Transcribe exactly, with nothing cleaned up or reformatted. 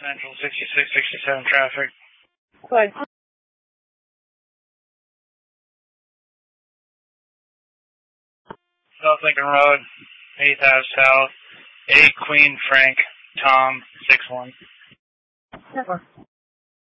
Central sixty-six sixty-seven traffic. Good. South Lincoln Road, eighth Ave South, eight Queen Frank, Tom, six one. Never.